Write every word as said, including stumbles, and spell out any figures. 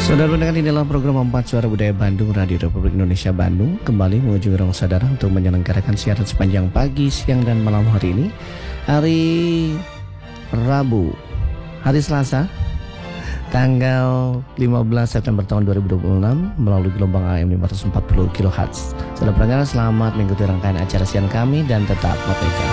Saudara pendengar, ini adalah program empat Suara Budaya Bandung, Radio Republik Indonesia Bandung, kembali mengunjungi ruang saudara untuk menyelenggarakan siaran sepanjang pagi, siang, dan malam hari ini. Hari Rabu, hari Selasa, tanggal lima belas September tahun dua ribu dua puluh enam, melalui gelombang A M lima ratus empat puluh kilohertz. Saudara pendengar, selamat mengikuti rangkaian acara siaran kami dan tetap merdeka.